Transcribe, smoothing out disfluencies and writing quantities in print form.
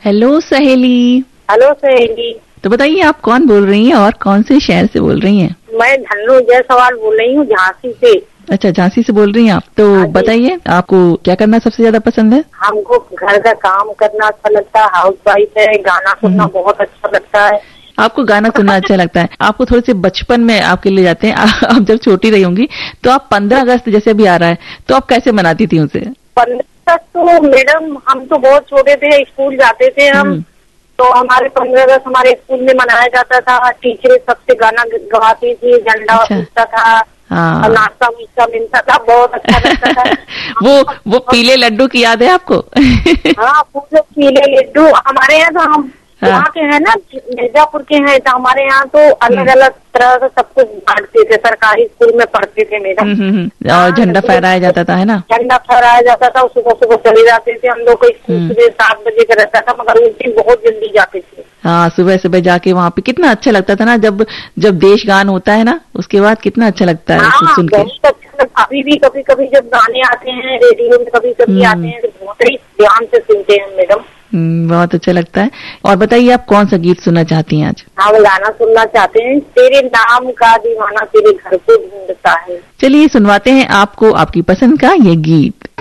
Hello सहेली। Hello सहेली। तो बताइए आप कौन बोल रही हैं और कौन से शहर से बोल रही हैं? मैं धन्नो जायसवाल बोल रही हूँ, झांसी से। अच्छा, झांसी से बोल रही हैं आप। तो बताइए आपको क्या करना सबसे ज्यादा पसंद है? हमको घर का काम करना अच्छा लगता है, हाउस वाइफ है, गाना सुनना बहुत अच्छा लगता है। आपको गाना सुनना अच्छा लगता है। आपको थोड़े से बचपन में आपके ले जाते हैं। आप जब छोटी रही होंगी तो आप 15 अगस्त जैसे अभी आ रहा है तो आप कैसे मनाती थी उसे? 15 अगस्त तो मैडम हम तो बहुत छोटे थे, स्कूल जाते थे हम, तो हमारे 15 अगस्त हमारे स्कूल में मनाया जाता था। टीचरें सबसे गाना गवाती थी, झंडा उठता था, और नाश्ता वास्ता मिलता था, बहुत अच्छा लगता था। वो पीले लड्डू की याद है आपको? हाँ, पूरे पीले लड्डू। हमारे यहाँ तो हम वहाँ के हैं ना, मिर्जापुर के हैं, तो हमारे यहाँ तो अलग अलग तरह से सब कुछ बांटते थे। सरकारी स्कूल में पढ़ते थे मैडम। और झंडा फहराया जाता था, है ना? झंडा फहराया जाता था। सुबह सुबह चले जाते थे हम लोग। स्कूल सुबह 7 बजे का रहता था, मगर उस दिन बहुत जल्दी जाते थे। हाँ, सुबह सुबह जाके वहाँ पे कितना अच्छा लगता था ना, जब देश गान होता है ना, उसके बाद कितना अच्छा लगता है सुन के। बहुत अच्छा लगता। अभी भी कभी कभी जब गाने आते हैं रेडियो में, कभी कभी आते हैं, तो बहुत ही ध्यान से सुनते हैं मैडम। बहुत अच्छा लगता है। और बताइए आप कौन सा गीत सुनना चाहती हैं आज? हम गाना सुनना चाहते हैं, तेरे नाम का दीवाना तेरे घर को ढूंढता है। चलिए सुनवाते हैं आपको आपकी पसंद का ये गीत।